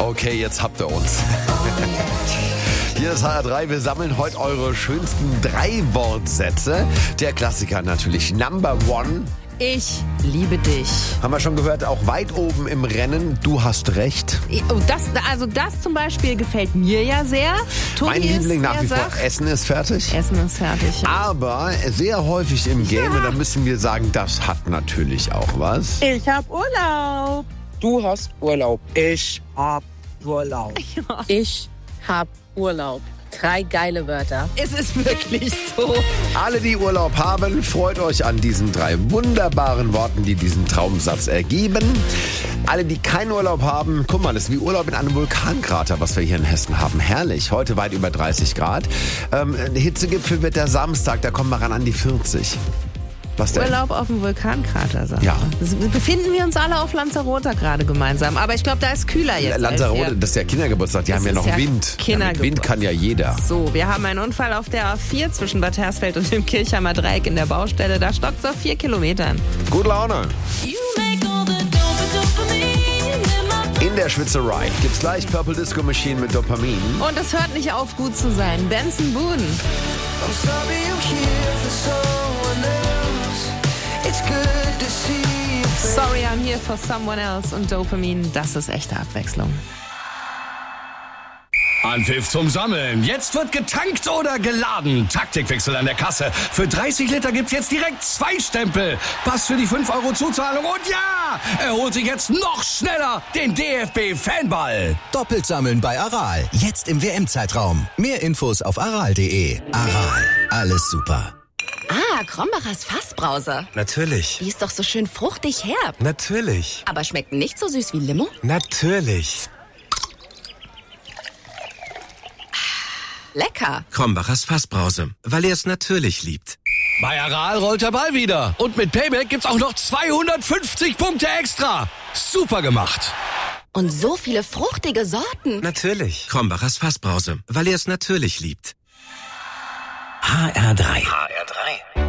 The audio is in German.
Okay, jetzt habt ihr uns. Hier ist HR3, wir sammeln heute eure schönsten 3 Wortsätze. Der Klassiker natürlich Number One. Ich liebe dich. Haben wir schon gehört, auch weit oben im Rennen, du hast recht. Oh, das zum Beispiel gefällt mir ja sehr. Tobi Mein Liebling nach wie vor, sagt, Essen ist fertig. Essen ist fertig. Ja. Aber sehr häufig im Game, und da müssen wir sagen, das hat natürlich auch was. Ich hab Urlaub. Du hast Urlaub. Ich hab Urlaub. Ja. Ich hab Urlaub. 3 geile Wörter. Es ist wirklich so. Alle, die Urlaub haben, freut euch an diesen 3 wunderbaren Worten, die diesen Traumsatz ergeben. Alle, die keinen Urlaub haben, guck mal, das ist wie Urlaub in einem Vulkankrater, was wir hier in Hessen haben. Herrlich, heute weit über 30 Grad. Hitzegipfel wird der Samstag, da kommen wir ran an die 40. Was denn? Urlaub auf dem Vulkankrater, sagt Ja. man. Befinden wir uns alle auf Lanzarote gerade gemeinsam. Aber ich glaube, da ist kühler jetzt. Lanzarote, das ist ja Kindergeburtstag, die haben ja ist noch ja Wind. Ja, mit Wind kann ja jeder. So, wir haben einen Unfall auf der A4 zwischen Bad Hersfeld und dem Kirchheimer Dreieck in der Baustelle. Da stockt es auf 4 Kilometern. Gute Laune. In der Schwitzerei gibt's gleich Purple Disco Machine mit Dopamin. Und es hört nicht auf, gut zu sein. Benson Boone. Sorry, I'm here for someone else. Und Dopamin, das ist echte Abwechslung. Anpfiff zum Sammeln. Jetzt wird getankt oder geladen. Taktikwechsel an der Kasse. Für 30 Liter gibt's jetzt direkt 2 Stempel. Pass für die 5 € Zuzahlung. Und ja, er holt sich jetzt noch schneller den DFB-Fanball. Doppelt sammeln bei Aral. Jetzt im WM-Zeitraum. Mehr Infos auf aral.de. Aral, alles super. Ah, Krombacher Fassbrause. Natürlich. Die ist doch so schön fruchtig herb. Natürlich. Aber schmeckt nicht so süß wie Limo? Natürlich. Lecker. Krombachers Fassbrause, weil er es natürlich liebt. Bei Aral rollt der Ball wieder. Und mit Payback gibt's auch noch 250 Punkte extra. Super gemacht. Und so viele fruchtige Sorten. Natürlich. Krombachers Fassbrause, weil er es natürlich liebt. HR3.